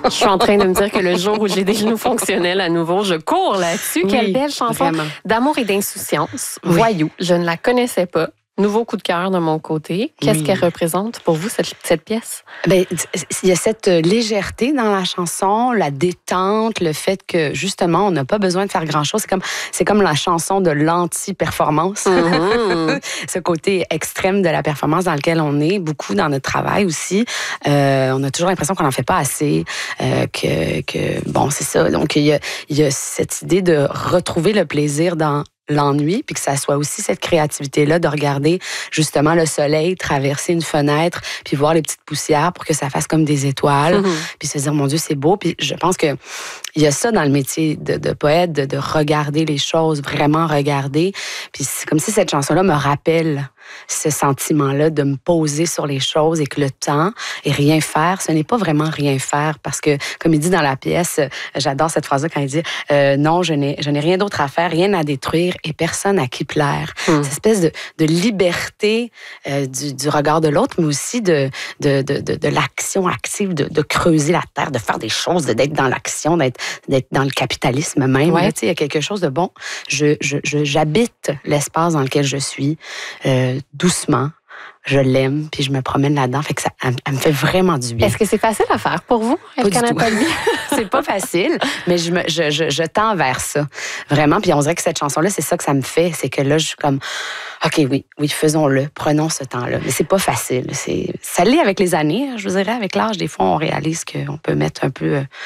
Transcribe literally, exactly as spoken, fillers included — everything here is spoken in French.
Je suis en train de me dire que le jour où j'ai des genoux fonctionnels à nouveau, je cours là-dessus. Oui, quelle belle chanson vraiment. d'amour et d'insouciance. Oui. Voyou, je ne la connaissais pas. Nouveau coup de cœur de mon côté. Qu'est-ce Oui. qu'elle représente pour vous, cette, cette pièce? Ben, il y a cette légèreté dans la chanson, la détente, le fait que, justement, on n'a pas besoin de faire grand-chose. C'est comme, c'est comme la chanson de l'anti-performance. Mm-hmm. Ce côté extrême de la performance dans lequel on est, beaucoup dans notre travail aussi. Euh, on a toujours l'impression qu'on n'en fait pas assez, euh, que, que, bon, c'est ça. Donc, il y a, il y a cette idée de retrouver le plaisir dans l'ennui, puis que ça soit aussi cette créativité-là de regarder justement le soleil traverser une fenêtre, puis voir les petites poussières pour que ça fasse comme des étoiles, mm-hmm. puis se dire, mon Dieu, c'est beau. Puis je pense que il y a ça dans le métier de, de poète, de, de regarder les choses, vraiment regarder. Puis c'est comme si cette chanson-là me rappelle ce sentiment-là de me poser sur les choses et que le temps et rien faire, ce n'est pas vraiment rien faire parce que, comme il dit dans la pièce, j'adore cette phrase-là quand il dit euh, « Non, je n'ai, je n'ai rien d'autre à faire, rien à détruire et personne à qui plaire. Mm. » Cette espèce de, de liberté euh, du, du regard de l'autre, mais aussi de, de, de, de, de l'action active, de, de creuser la terre, de faire des choses, de, d'être dans l'action, d'être, d'être dans le capitalisme même. Ouais. Là, il y a quelque chose de bon. Je, je, je, j'habite l'espace dans lequel je suis. Euh, doucement, je l'aime, puis je me promène là-dedans, fait que ça, elle, elle me fait vraiment du bien. Est-ce que c'est facile à faire pour vous, Elkanah-Talbi? C'est pas facile, mais je, me, je, je, je tends vers ça, vraiment. Puis on dirait que cette chanson-là, c'est ça que ça me fait, c'est que là, je suis comme, OK, oui, oui, faisons-le, prenons ce temps-là. Mais c'est pas facile. C'est, ça l'est avec les années, je vous dirais, avec l'âge, des fois, on réalise qu'on peut mettre un peu